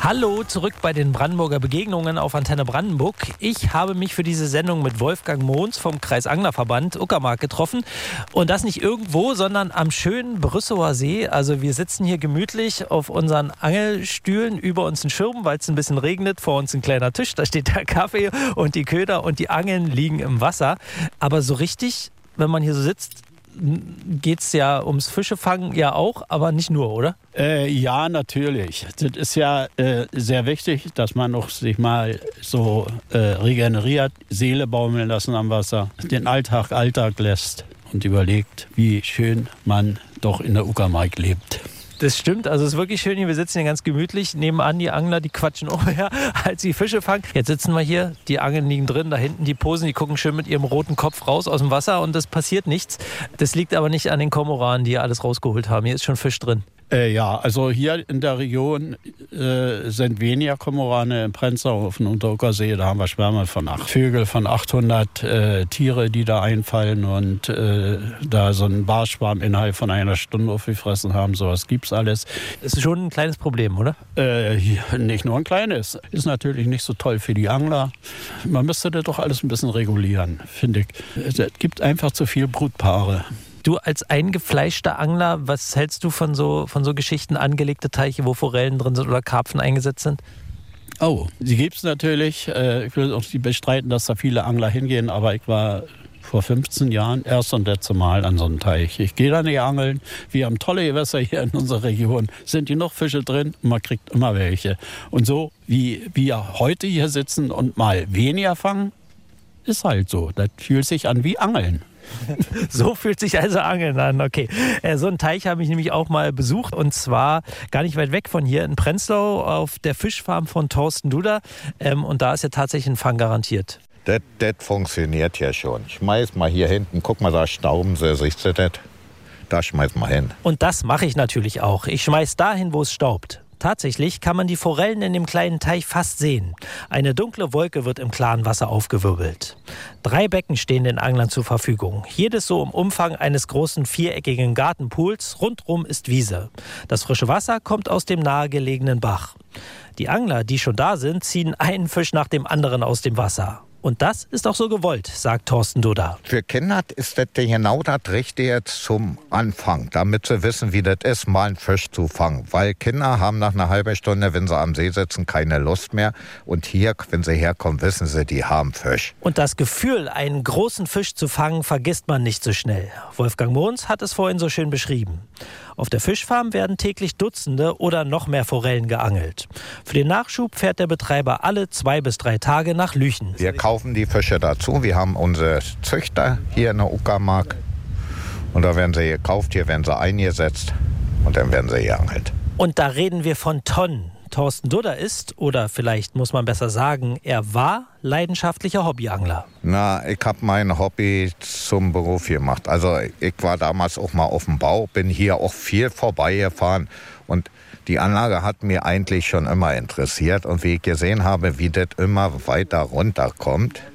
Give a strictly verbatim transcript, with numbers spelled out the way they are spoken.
Hallo, zurück bei den Brandenburger Begegnungen auf Antenne Brandenburg. Ich habe mich für diese Sendung mit Wolfgang Mohns vom Kreisanglerverband Uckermark getroffen. Und das nicht irgendwo, sondern am schönen Brüsseler See. Also wir sitzen hier gemütlich auf unseren Angelstühlen, über uns ein Schirm, weil es ein bisschen regnet. Vor uns ein kleiner Tisch, da steht der Kaffee und die Köder und die Angeln liegen im Wasser. Aber so richtig, wenn man hier so sitzt, geht es ja ums Fischefangen ja auch, aber nicht nur, oder? Äh, ja, natürlich. Das ist ja äh, sehr wichtig, dass man noch sich mal so äh, regeneriert, Seele baumeln lassen am Wasser, den Alltag Alltag lässt und überlegt, wie schön man doch in der Uckermark lebt. Das stimmt, also es ist wirklich schön hier. Wir sitzen hier ganz gemütlich. Nebenan die Angler, die quatschen auch her, als sie Fische fangen. Jetzt sitzen wir hier, die Angeln liegen drin, da hinten die posen, die gucken schön mit ihrem roten Kopf raus aus dem Wasser und es passiert nichts. Das liegt aber nicht an den Kormoranen, die hier alles rausgeholt haben. Hier ist schon Fisch drin. Äh, ja, also hier in der Region äh, sind weniger Kormorane im Prenzlau auf dem Unteruckersee. Da haben wir Schwärme von acht Vögel, von achthundert äh, Tiere, die da einfallen und äh, da so einen Barschwarm innerhalb von einer Stunde aufgefressen haben. Sowas gibt's alles. Das ist schon ein kleines Problem, oder? Äh, hier, nicht nur ein kleines. Ist natürlich nicht so toll für die Angler. Man müsste das doch alles ein bisschen regulieren, finde ich. Es gibt einfach zu viele Brutpaare. Du als eingefleischter Angler, was hältst du von so, von so Geschichten, angelegte Teiche, wo Forellen drin sind oder Karpfen eingesetzt sind? Oh, die gibt es natürlich. Ich will auch nicht bestreiten, dass da viele Angler hingehen, aber ich war vor fünfzehn Jahren erst und letzte Mal an so einem Teich. Ich gehe da nicht angeln. Wir haben tolle Gewässer hier in unserer Region. Sind hier noch Fische drin? Man kriegt immer welche. Und so wie wir heute hier sitzen und mal weniger fangen, ist halt so. Das fühlt sich an wie Angeln. So fühlt sich also Angeln an, okay. So einen Teich habe ich nämlich auch mal besucht und zwar gar nicht weit weg von hier in Prenzlau auf der Fischfarm von Thorsten Duda und da ist ja tatsächlich ein Fang garantiert. Das, das funktioniert ja schon. Schmeiß mal hier hinten, guck mal, da stauben sie, siehst du das? Da schmeiß mal hin. Und das mache ich natürlich auch. Ich schmeiß dahin, wo es staubt. Tatsächlich kann man die Forellen in dem kleinen Teich fast sehen. Eine dunkle Wolke wird im klaren Wasser aufgewirbelt. Drei Becken stehen den Anglern zur Verfügung. Jedes so im Umfang eines großen viereckigen Gartenpools. Rundrum ist Wiese. Das frische Wasser kommt aus dem nahegelegenen Bach. Die Angler, die schon da sind, ziehen einen Fisch nach dem anderen aus dem Wasser. Und das ist auch so gewollt, sagt Thorsten Duda. Für Kinder ist das genau das Richtige zum Anfang, damit sie wissen, wie das ist, mal einen Fisch zu fangen. Weil Kinder haben nach einer halben Stunde, wenn sie am See sitzen, keine Lust mehr. Und hier, wenn sie herkommen, wissen sie, die haben Fisch. Und das Gefühl, einen großen Fisch zu fangen, vergisst man nicht so schnell. Wolfgang Mohns hat es vorhin so schön beschrieben. Auf der Fischfarm werden täglich Dutzende oder noch mehr Forellen geangelt. Für den Nachschub fährt der Betreiber alle zwei bis drei Tage nach Lüchen. Wir kaufen die Fische dazu. Wir haben unsere Züchter hier in der Uckermark. Und da werden sie gekauft, hier werden sie eingesetzt und dann werden sie geangelt. Und da reden wir von Tonnen. Thorsten Duda ist, oder vielleicht muss man besser sagen, er war leidenschaftlicher Hobbyangler. Na, ich habe mein Hobby zum Beruf gemacht. Also ich war damals auch mal auf dem Bau, bin hier auch viel vorbeigefahren und die Anlage hat mir eigentlich schon immer interessiert und wie ich gesehen habe, wie das immer weiter runterkommt,